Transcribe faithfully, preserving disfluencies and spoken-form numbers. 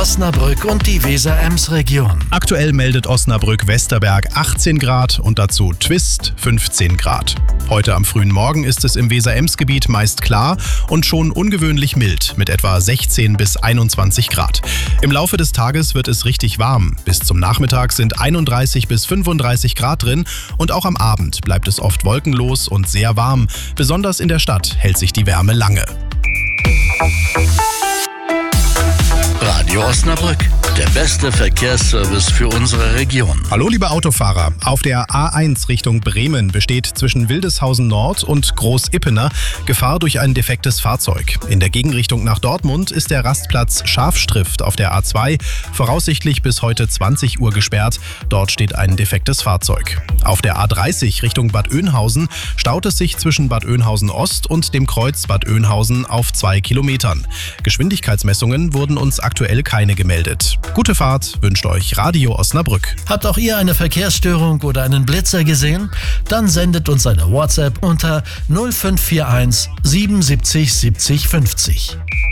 Osnabrück und die Weser-Ems-Region. Aktuell meldet Osnabrück-Westerberg achtzehn Grad und dazu Twist fünfzehn Grad. Heute am frühen Morgen ist es im Weser-Ems-Gebiet meist klar und schon ungewöhnlich mild mit etwa sechzehn bis einundzwanzig Grad. Im Laufe des Tages wird es richtig warm. Bis zum Nachmittag sind einunddreißig bis fünfunddreißig Grad drin und auch am Abend bleibt es oft wolkenlos und sehr warm. Besonders in der Stadt hält sich die Wärme lange. Radio Osnabrück, der beste Verkehrsservice für unsere Region. Hallo liebe Autofahrer, auf der A eins Richtung Bremen besteht zwischen Wildeshausen Nord und Groß-Ippener Gefahr durch ein defektes Fahrzeug. In der Gegenrichtung nach Dortmund ist der Rastplatz Schafstrift auf der A zwei voraussichtlich bis heute zwanzig Uhr gesperrt. Dort steht ein defektes Fahrzeug. Auf der A dreißig Richtung Bad Oeynhausen staut es sich zwischen Bad Oeynhausen Ost und dem Kreuz Bad Oeynhausen auf zwei Kilometern. Geschwindigkeitsmessungen wurden uns aktuell keine gemeldet. Gute Fahrt wünscht euch Radio Osnabrück. Habt auch ihr eine Verkehrsstörung oder einen Blitzer gesehen? Dann sendet uns eine WhatsApp unter null fünf vier eins siebenundsiebzig siebzig fünfzig.